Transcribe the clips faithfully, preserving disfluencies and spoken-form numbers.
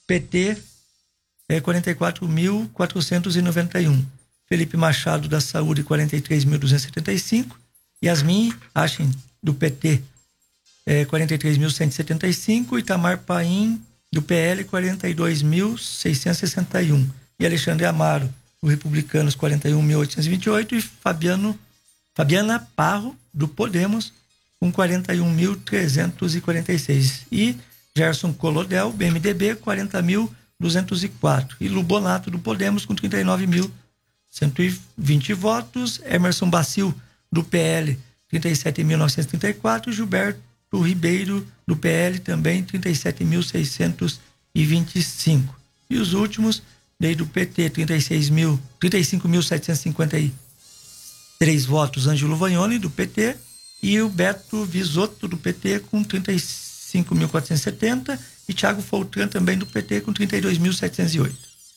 P T é quarenta e quatro mil quatrocentos e noventa e um. Felipe Machado da Saúde, quarenta e três mil duzentos e setenta e cinco. Yasmin Achen do P T é quarenta e três mil cento e setenta e cinco. Itamar Paim do P L, quarenta e dois mil seiscentos e sessenta e um. E Alexandre Amaro do Republicanos, quarenta e um mil oitocentos e vinte e oito. E Fabiano, Fabiana Parro do Podemos com quarenta e um mil trezentos e quarenta e seis. E Gerson Colodel, B M D B, quarenta mil duzentos e quatro. E Lubonato do Podemos com trinta e nove mil cento e vinte votos. Emerson Bacil do P L, trinta e sete mil novecentos e trinta e quatro. Gilberto Ribeiro do P L também trinta e sete mil seiscentos e vinte e cinco. E os últimos, desde o P T, trinta e seis mil, trinta e cinco mil setecentos e cinquenta e três votos, Ângelo Vagnoni do P T, e o Beto Visotto do P T com trinta e cinco mil quatrocentos e setenta, e Thiago Foltran também do P T com trinta e dois mil setecentos e oito.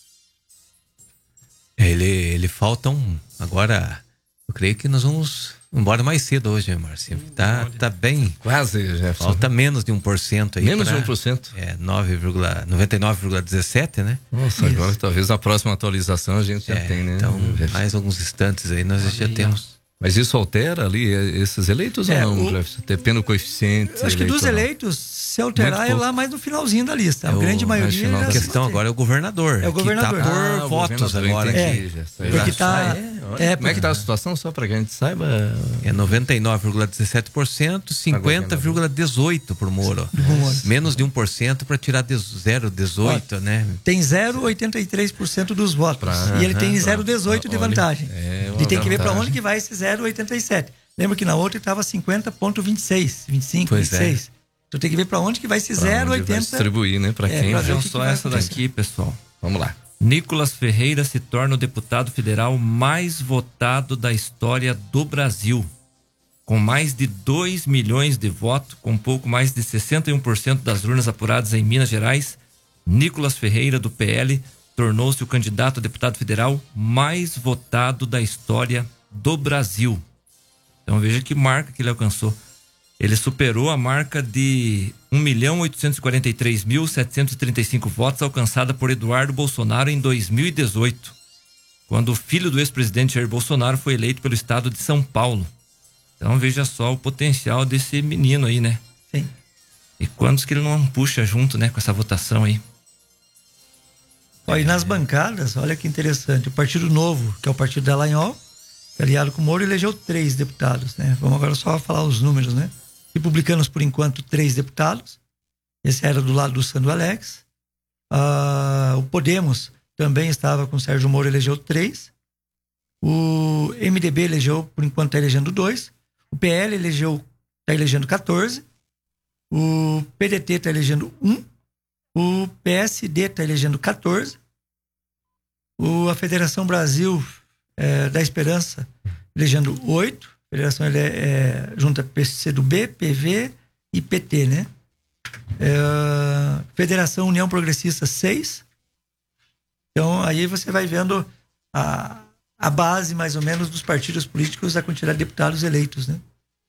Ele, ele falta um. Agora, eu creio que nós vamos embora mais cedo hoje, Marcinho. Tá, tá bem. Quase, Jefferson. Falta menos de um por cento aí. Menos pra, de um por cento? É, noventa e nove vírgula dezessete, né? Nossa, isso. Agora talvez na próxima atualização a gente já é, tem, né? Então, mais alguns instantes aí nós já temos. Mas isso altera ali esses eleitos é, ou não, o... Jefferson? Depende do coeficiente. Eu acho que dos eleitos, se alterar é lá mais no finalzinho da lista. A é grande o, maioria. A questão agora é o governador. É o governador. Que tá por ah, votos agora. É, porque tá, é, como é que tá a situação, só pra que a gente saiba? É noventa e nove vírgula dezessete por cento, cinquenta vírgula dezoito por Moro. Nossa. Menos de um por cento para tirar zero vírgula dezoito, né? Tem zero vírgula oitenta e três por cento dos votos. Pra, e ele tem zero vírgula dezoito de vantagem. É e tem que ver para onde que vai esse zero vírgula oitenta e sete. Lembra que na outra estava cinquenta vírgula vinte e seis, vinte e cinco, pois vinte e seis. É. Então tem que ver para onde que vai esse zero vírgula oitenta. Distribuir, né? Para quem? É, não só essa daqui, pessoal. Vamos lá. Nicolas Ferreira se torna o deputado federal mais votado da história do Brasil. Com mais de dois milhões de votos, com pouco mais de sessenta e um por cento das urnas apuradas em Minas Gerais, Nicolas Ferreira, do P L, tornou-se o candidato a deputado federal mais votado da história do Brasil. Então veja que marca que ele alcançou. Ele superou a marca de um milhão oitocentos e quarenta e três mil setecentos e trinta e cinco votos alcançada por Eduardo Bolsonaro em dois mil e dezoito, quando o filho do ex-presidente Jair Bolsonaro foi eleito pelo estado de São Paulo. Então veja só o potencial desse menino aí, né? Sim. E quantos que ele não puxa junto, né, com essa votação aí. Ó, e nas bancadas, olha que interessante, o Partido Novo, que é o partido da Dallagnol, aliado com o Moro, elegeu três deputados, né? Vamos agora só falar os números, né? Republicanos, por enquanto, três deputados. Esse era do lado do Sandro Alex. Ah, o Podemos também estava com o Sérgio Moro, elegeu três. O M D B elegeu, por enquanto, está elegendo dois. O P L elegeu, está elegendo quatorze. O P D T está elegendo um. O P S D está elegendo quatorze. O, a Federação Brasil é, da Esperança elegendo oito. A federação ele é, é, junta P C do B, P V e P T, né? É, Federação União Progressista, seis. Então, aí você vai vendo a, a base, mais ou menos, dos partidos políticos, a quantidade de deputados eleitos, né?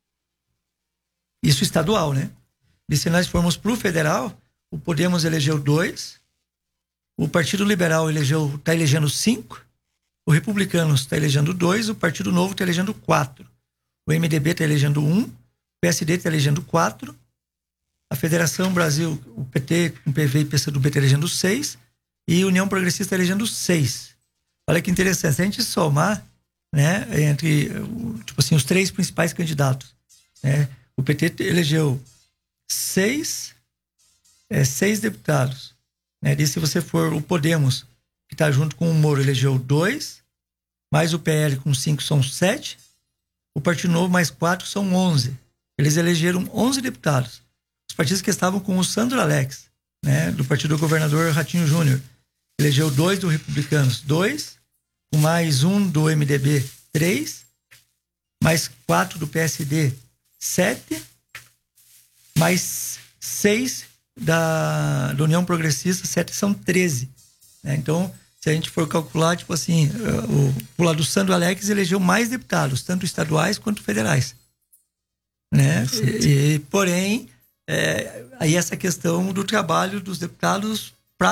Isso estadual, né? E se nós formos para o federal, o Podemos elegeu dois, o Partido Liberal elegeu, está elegendo cinco, o Republicanos está elegendo dois, o Partido Novo está elegendo quatro, o M D B está elegendo um, o P S D está elegendo quatro, a Federação Brasil, o P T, o P V e o P C do B está elegendo seis, e a União Progressista está elegendo seis. Olha que interessante, se a gente somar, né, entre, tipo assim, os três principais candidatos, né, o P T elegeu seis, é, seis deputados, né, e se você for o Podemos, que está junto com o Moro, elegeu dois, mais o P L com cinco são sete, o Partido Novo mais quatro são onze. Eles elegeram onze deputados. Os partidos que estavam com o Sandro Alex, né, do partido do governador Ratinho Júnior, elegeu dois do Republicanos, dois, com mais um do M D B, três, mais quatro do P S D, sete, mais seis da, da União Progressista, sete são treze. Né? Então, se a gente for calcular, tipo assim, o, o lado do Sandro Alex elegeu mais deputados, tanto estaduais quanto federais. Né? E, e, porém, é, aí essa questão do trabalho dos deputados